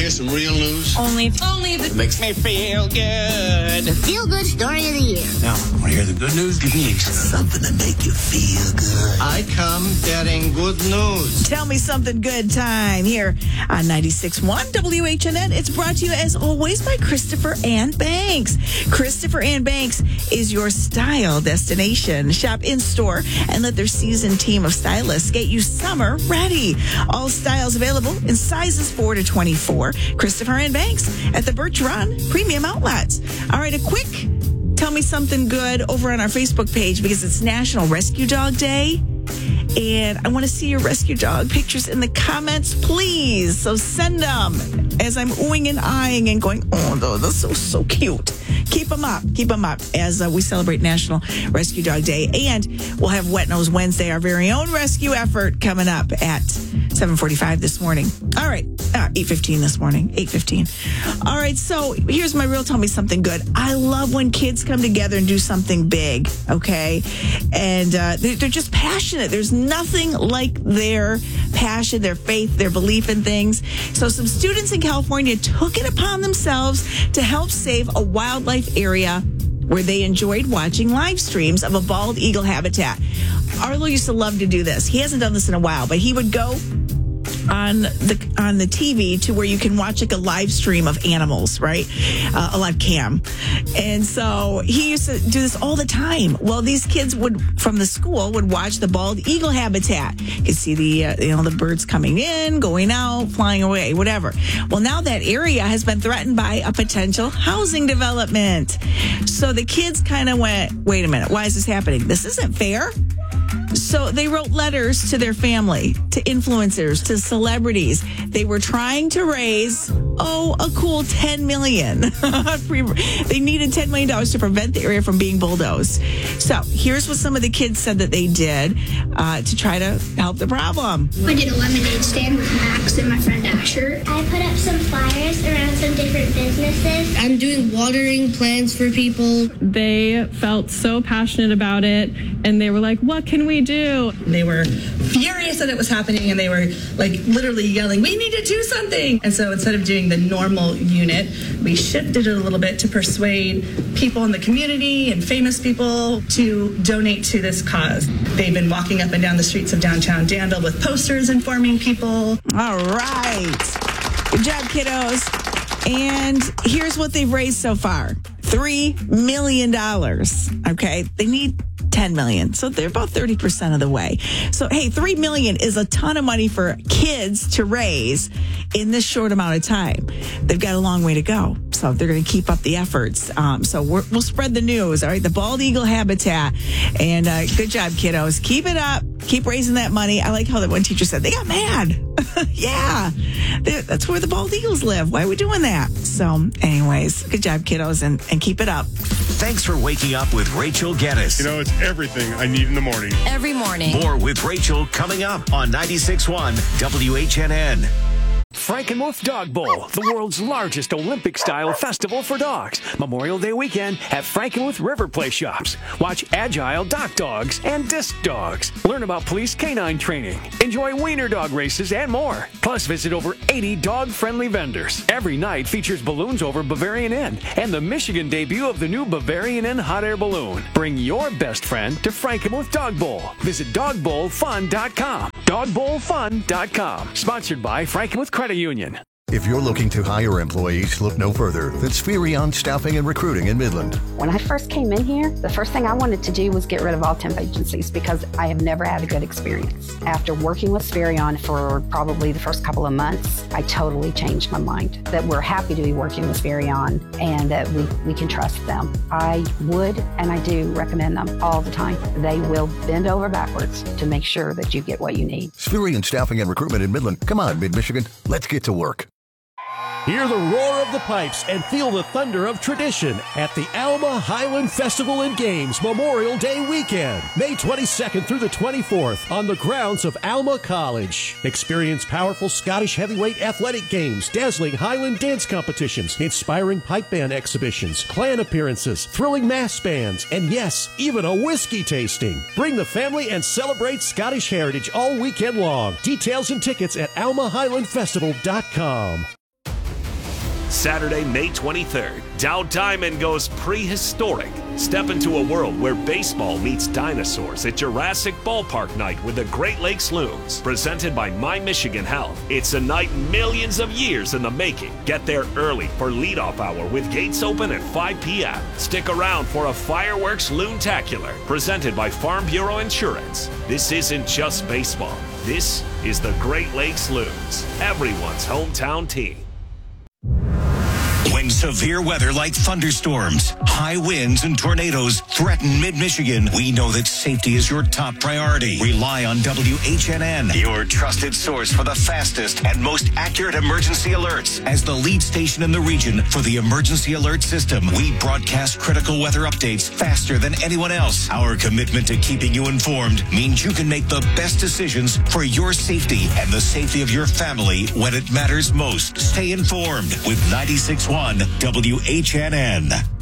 to hear some real news? Only that Makes me feel good. The feel-good story of the year. Now, want to hear the good news? Give me something to make you feel good. I come bearing good news. Tell me something good time here on 96.1 WHNN. It's brought to you, as always, by Christopher Ann Banks. Christopher Ann Banks is your style destination. Shop in-store and let their seasoned team of stylists get you summer ready. All styles available in sizes 4 to 24. Christopher Ann Banks at the Birch Run Premium Outlets. All right, a quick Tell Me Something Good over on our Facebook page because it's National Rescue Dog Day. And I want to see your rescue dog pictures in the comments, please. So send them as I'm oohing and eyeing and going, oh, those are so cute. Keep them up as we celebrate National Rescue Dog Day. And we'll have Wet Nose Wednesday, our very own rescue effort, coming up at 7:45 this morning. All right, 8:15 this morning, 8:15. All right, so here's my real Tell Me Something Good. I love when kids come together and do something big, okay? And they're just passionate. There's nothing like their passion, their faith, their belief in things. So some students in California took it upon themselves to help save a wildlife area where they enjoyed watching live streams of a bald eagle habitat. Arlo used to love to do this. He hasn't done this in a while, but he would go on the TV to where you can watch like a live stream of animals, right? A live cam. And so he used to do this all the time. Well, these kids from the school would watch the bald eagle habitat. You could see the birds coming in, going out, flying away, whatever. Well, now that area has been threatened by a potential housing development. So the kids kind of went, wait a minute, why is this happening? This isn't fair. So they wrote letters to their family, to influencers, to celebrities. They were trying to raise, a cool $10 million. They needed $10 million to prevent the area from being bulldozed. So here's what some of the kids said that they did to try to help the problem. I did a lemonade stand with Max and my friend Asher. I put up some flyers around some different businesses. I'm doing watering plants for people. They felt so passionate about it, and they were like, what can we do? They were furious that it was happening, and they were like literally yelling, we need to do something. And so instead of doing the normal unit, we shifted it a little bit to persuade people in the community and famous people to donate to this cause. They've been walking up and down the streets of downtown Danville with posters informing people. All right. Good job, kiddos. And here's what they've raised so far. $3 million. Okay. They need 10 million. So they're about 30% of the way. So, hey, 3 million is a ton of money for kids to raise in this short amount of time. They've got a long way to go. So they're going to keep up the efforts. So we'll spread the news. All right. The bald eagle habitat. And good job, kiddos. Keep it up. Keep raising that money. I like how that one teacher said they got mad. Yeah. That's where the bald eagles live. Why are we doing that? So anyways, good job, kiddos, and keep it up. Thanks for waking up with Rachel Geddes. You know, it's everything I need in the morning. Every morning. More with Rachel coming up on 96.1 WHNN. Frankenmuth Dog Bowl, the world's largest Olympic-style festival for dogs. Memorial Day weekend at Frankenmuth River Play Shops. Watch agile dock dogs and disc dogs. Learn about police canine training. Enjoy wiener dog races and more. Plus, visit over 80 dog-friendly vendors. Every night features balloons over Bavarian Inn and the Michigan debut of the new Bavarian Inn hot air balloon. Bring your best friend to Frankenmuth Dog Bowl. Visit dogbowlfun.com. Dogbowlfun.com. Sponsored by Frankenmuth Credit Union. If you're looking to hire employees, look no further than Spherion Staffing and Recruiting in Midland. When I first came in here, the first thing I wanted to do was get rid of all temp agencies because I have never had a good experience. After working with Spherion for probably the first couple of months, I totally changed my mind that we're happy to be working with Spherion and that we can trust them. I would and I do recommend them all the time. They will bend over backwards to make sure that you get what you need. Spherion Staffing and Recruitment in Midland. Come on, Mid-Michigan. Let's get to work. Hear the roar of the pipes and feel the thunder of tradition at the Alma Highland Festival and Games Memorial Day weekend, May 22nd through the 24th on the grounds of Alma College. Experience powerful Scottish heavyweight athletic games, dazzling Highland dance competitions, inspiring pipe band exhibitions, clan appearances, thrilling mass bands, and yes, even a whiskey tasting. Bring the family and celebrate Scottish heritage all weekend long. Details and tickets at almahighlandfestival.com. Saturday, May 23rd. Dow Diamond goes prehistoric. Step into a world where baseball meets dinosaurs at Jurassic Ballpark Night with the Great Lakes Loons. Presented by My Michigan Health. It's a night millions of years in the making. Get there early for leadoff hour with gates open at 5 p.m. Stick around for a fireworks loontacular presented by Farm Bureau Insurance. This isn't just baseball. This is the Great Lakes Loons, everyone's hometown team. When severe weather like thunderstorms, high winds, and tornadoes threaten mid-Michigan, we know that safety is your top priority. Rely on WHNN, your trusted source for the fastest and most accurate emergency alerts. As the lead station in the region for the Emergency Alert System, we broadcast critical weather updates faster than anyone else. Our commitment to keeping you informed means you can make the best decisions for your safety and the safety of your family when it matters most. Stay informed with 96.1 WHNN.